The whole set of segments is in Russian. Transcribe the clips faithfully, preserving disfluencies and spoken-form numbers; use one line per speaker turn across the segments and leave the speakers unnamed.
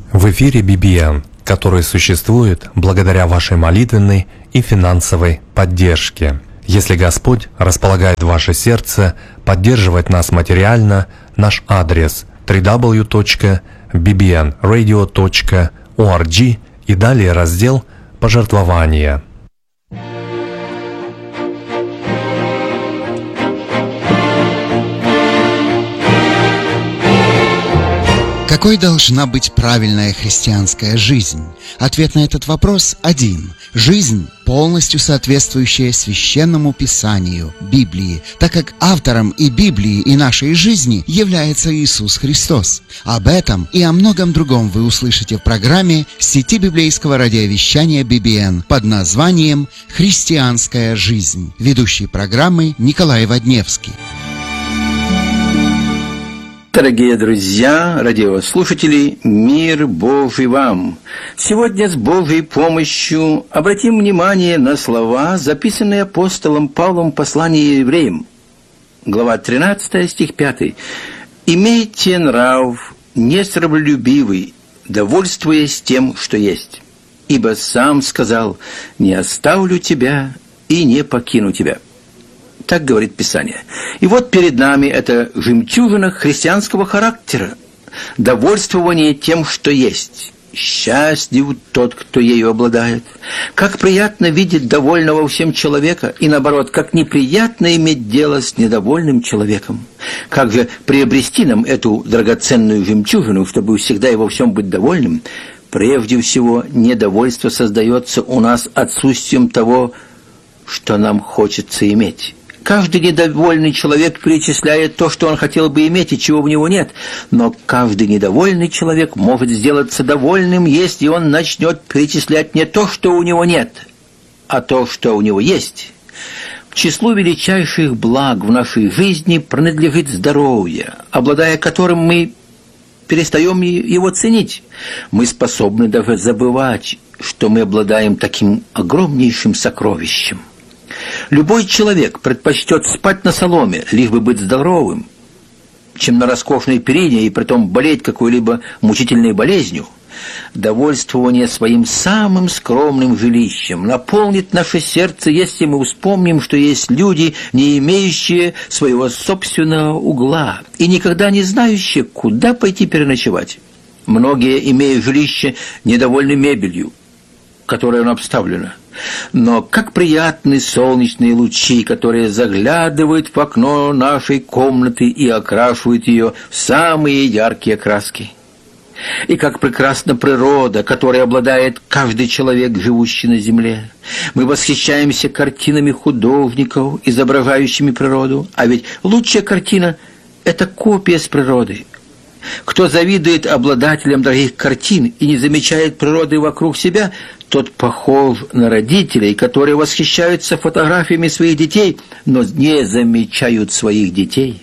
В эфире би би эн, который существует благодаря вашей молитвенной и финансовой поддержке. Если Господь располагает ваше сердце поддерживать нас материально, наш адрес дабл ю дабл ю дабл ю точка би би эн радио точка орг и далее раздел «Пожертвования».
Какой должна быть правильная христианская жизнь? Ответ на этот вопрос один. Жизнь, полностью соответствующая Священному Писанию, Библии, так как автором и Библии, и нашей жизни является Иисус Христос. Об этом и о многом другом вы услышите в программе сети библейского радиовещания би би эн под названием «Христианская жизнь». Ведущий программы Николай Водневский.
Дорогие друзья, радиослушатели, мир Божий вам! Сегодня с Божьей помощью обратим внимание на слова, записанные апостолом Павлом в послании евреям. Глава тринадцатая, стих пятый. «Имейте нрав несраболюбивый, довольствуясь тем, что есть. Ибо сам сказал, не оставлю тебя и не покину тебя». Так говорит Писание. И вот перед нами это жемчужина христианского характера, довольствование тем, что есть. Счастлив тот, кто ею обладает. Как приятно видеть довольного всем человека, и наоборот, как неприятно иметь дело с недовольным человеком. Как же приобрести нам эту драгоценную жемчужину, чтобы всегда и во всем быть довольным? Прежде всего, недовольство создается у нас отсутствием того, что нам хочется иметь. Каждый недовольный человек перечисляет то, что он хотел бы иметь и чего у него нет. Но каждый недовольный человек может сделаться довольным, если он начнет перечислять не то, что у него нет, а то, что у него есть. К числу величайших благ в нашей жизни принадлежит здоровье, обладая которым мы перестаем его ценить. Мы способны даже забывать, что мы обладаем таким огромнейшим сокровищем. Любой человек предпочтет спать на соломе, лишь бы быть здоровым, чем на роскошной перине и притом болеть какой-либо мучительной болезнью. Довольствование своим самым скромным жилищем наполнит наше сердце, если мы вспомним, что есть люди, не имеющие своего собственного угла и никогда не знающие, куда пойти переночевать. Многие, имея жилище, недовольны мебелью, которой оно обставлено. Но как приятны солнечные лучи, которые заглядывают в окно нашей комнаты и окрашивают ее в самые яркие краски. И как прекрасна природа, которой обладает каждый человек, живущий на земле. Мы восхищаемся картинами художников, изображающими природу, а ведь лучшая картина – это копия с природы. Кто завидует обладателям дорогих картин и не замечает природы вокруг себя, тот похож на родителей, которые восхищаются фотографиями своих детей, но не замечают своих детей.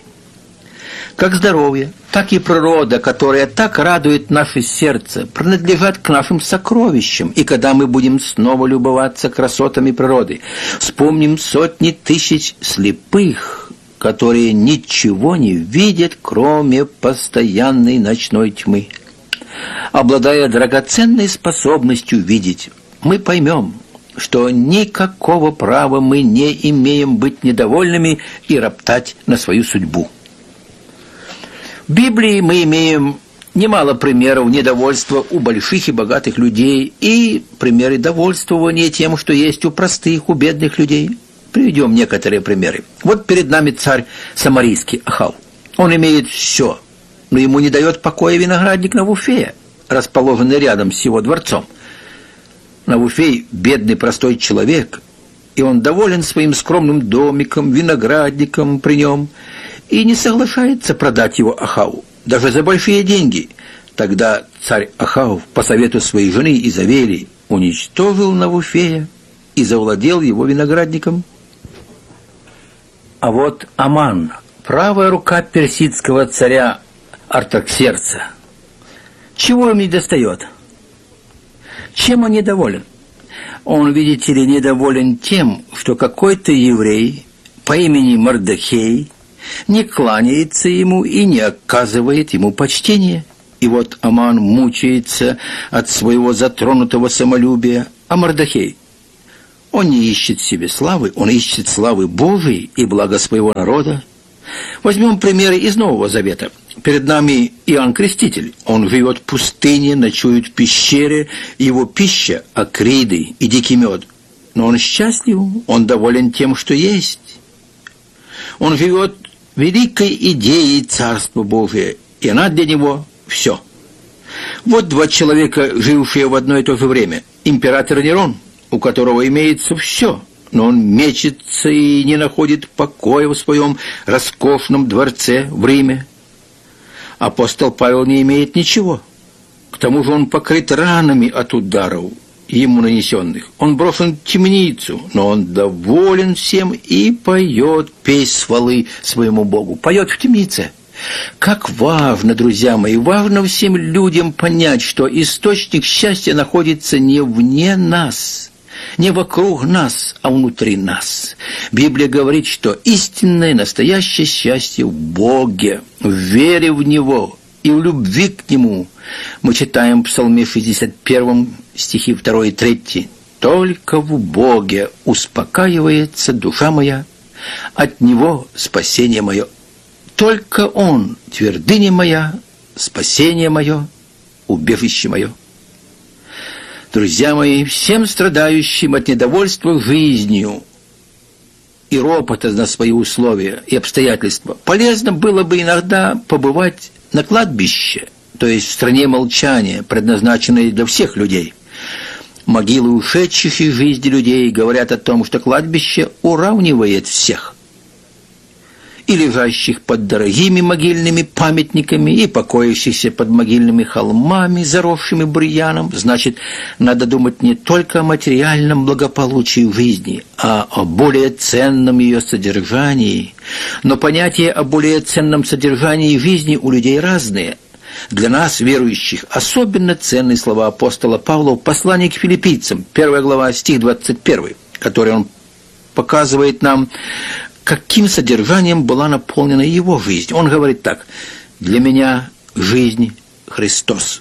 Как здоровье, так и природа, которая так радует наше сердце, принадлежат к нашим сокровищам. И когда мы будем снова любоваться красотами природы, вспомним сотни тысяч слепых, которые ничего не видят, кроме постоянной ночной тьмы. Обладая драгоценной способностью видеть, мы поймем, что никакого права мы не имеем быть недовольными и роптать на свою судьбу. В Библии мы имеем немало примеров недовольства у больших и богатых людей и примеры довольствования тем, что есть у простых, у бедных людей. Приведем некоторые примеры. Вот перед нами царь самарийский Ахав. Он имеет все, но ему не дает покоя виноградник Навуфея, расположенный рядом с его дворцом. Навуфей – бедный простой человек, и он доволен своим скромным домиком, виноградником при нем, и не соглашается продать его Ахаву, даже за большие деньги. Тогда царь Ахав, по совету своей жены Изавели, уничтожил Навуфея и завладел его виноградником. А вот Аман, правая рука персидского царя Артаксеркса, чего им не достает? Чем он недоволен? Он, видите ли, недоволен тем, что какой-то еврей по имени Мордехей не кланяется ему и не оказывает ему почтения. И вот Аман мучается от своего затронутого самолюбия, а Мордохей, он не ищет себе славы, он ищет славы Божией и блага своего народа. Возьмем примеры из Нового Завета. Перед нами Иоанн Креститель. Он живет в пустыне, ночует в пещере, его пища – акриды и дикий мед. Но он счастлив, он доволен тем, что есть. Он живет великой идеей Царства Божия, и она для него все. Вот два человека, жившие в одно и то же время. Император Нерон, у которого имеется все, но он мечется и не находит покоя в своем роскошном дворце в Риме. Апостол Павел не имеет ничего. К тому же он покрыт ранами от ударов, ему нанесенных. Он брошен в темницу, но он доволен всем и поет песнь хвалы своему Богу. Поет в темнице. Как важно, друзья мои, важно всем людям понять, что источник счастья находится не вне нас, не вокруг нас, а внутри нас. Библия говорит, что истинное, настоящее счастье в Боге, в вере в Него и в любви к Нему. Мы читаем в Псалме шестьдесят первом, стихи второй и третий. «Только в Боге успокаивается душа моя, от Него спасение мое. Только Он, твердыня моя, спасение мое, убежище мое». Друзья мои, всем страдающим от недовольства жизнью и ропота на свои условия и обстоятельства полезно было бы иногда побывать на кладбище, то есть в стране молчания, предназначенной для всех людей. Могилы ушедших из жизни людей говорят о том, что кладбище уравнивает всех. И лежащих под дорогими могильными памятниками, и покоящихся под могильными холмами, заросшими бурьяном. Значит, надо думать не только о материальном благополучии жизни, а о более ценном ее содержании. Но понятия о более ценном содержании жизни у людей разные. Для нас, верующих, особенно ценны слова апостола Павла в послании к филиппийцам, первая глава, стих двадцать первый, который он показывает нам, каким содержанием была наполнена его жизнь. Он говорит так: «Для меня жизнь Христос».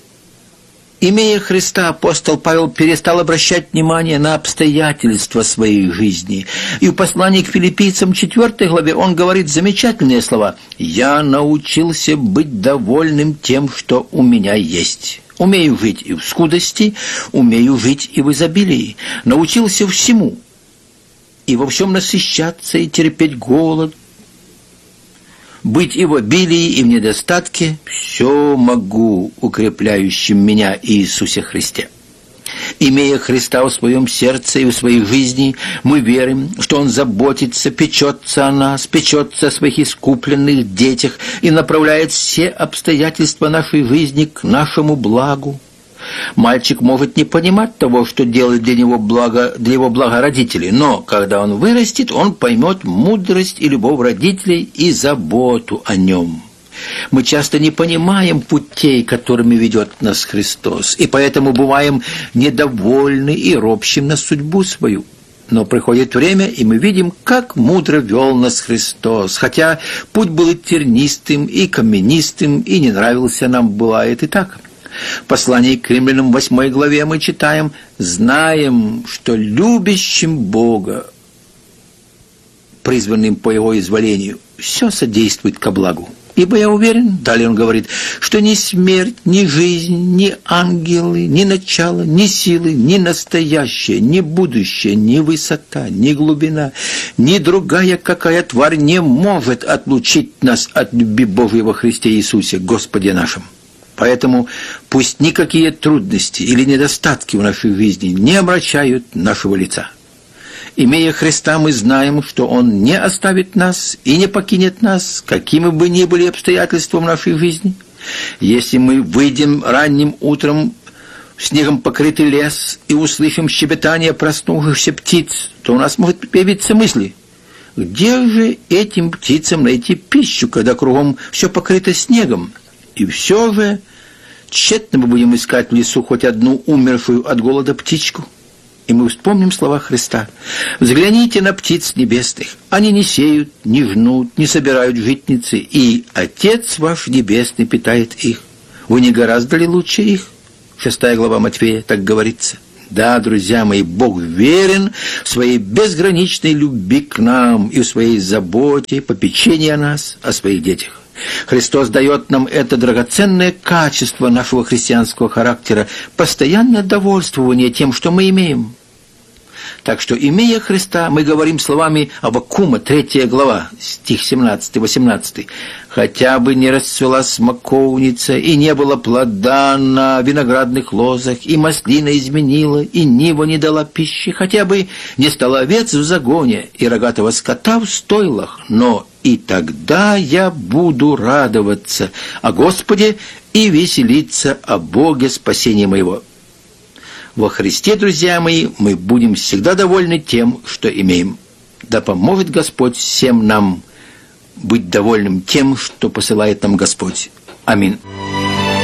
Имея Христа, апостол Павел перестал обращать внимание на обстоятельства своей жизни. И в послании к филиппийцам четвёртой главе он говорит замечательные слова: «Я научился быть довольным тем, что у меня есть. Умею жить и в скудости, умею жить и в изобилии. Научился всему, и во всем насыщаться, и терпеть голод, быть и в обилии, и в недостатке. Все могу укрепляющим меня Иисусе Христе». Имея Христа в своем сердце и в своей жизни, мы верим, что Он заботится, печется о нас, печется о своих искупленных детях и направляет все обстоятельства нашей жизни к нашему благу. Мальчик может не понимать того, что делает для него благо, для его блага родители, но когда он вырастет, он поймет мудрость и любовь родителей и заботу о нем. Мы часто не понимаем путей, которыми ведет нас Христос, и поэтому бываем недовольны и ропщим на судьбу свою. Но приходит время, и мы видим, как мудро вел нас Христос, хотя путь был и тернистым, и каменистым, и не нравился нам, бывает и так. В послании к Римлянам в восьмой главе мы читаем: «Знаем, что любящим Бога, призванным по Его изволению, все содействует ко благу. Ибо я уверен, — далее он говорит, — что ни смерть, ни жизнь, ни ангелы, ни начало, ни силы, ни настоящее, ни будущее, ни высота, ни глубина, ни другая какая тварь не может отлучить нас от любви Божией во Христе Иисусе, Господе нашем». Поэтому пусть никакие трудности или недостатки в нашей жизни не омрачают нашего лица. Имея Христа, мы знаем, что Он не оставит нас и не покинет нас, какими бы ни были обстоятельства в нашей жизни. Если мы выйдем ранним утром в снегом покрытый лес и услышим щебетание проснувшихся птиц, то у нас может появиться мысли: где же этим птицам найти пищу, когда кругом все покрыто снегом? И все же тщетно мы будем искать в лесу хоть одну умершую от голода птичку. И мы вспомним слова Христа: «Взгляните на птиц небесных, они не сеют, не жнут, не собирают житницы, и Отец ваш Небесный питает их. Вы не гораздо ли лучше их? Шестая глава Матфея, так говорится. Да, друзья мои, Бог верен в своей безграничной любви к нам и в своей заботе, попечении о нас, о своих детях. Христос дает нам это драгоценное качество нашего христианского характера, постоянное довольствование тем, что мы имеем. Так что, имея Христа, мы говорим словами Аввакума, третья глава, стих семнадцатый-восемнадцатый. «Хотя бы не расцвела смоковница, и не было плода на виноградных лозах, и маслина изменила, и нива не дала пищи, хотя бы не стал овец в загоне, и рогатого скота в стойлах, но и тогда я буду радоваться о Господе и веселиться о Боге спасения моего». Во Христе, друзья мои, мы будем всегда довольны тем, что имеем. Да поможет Господь всем нам быть довольным тем, что посылает нам Господь. Аминь.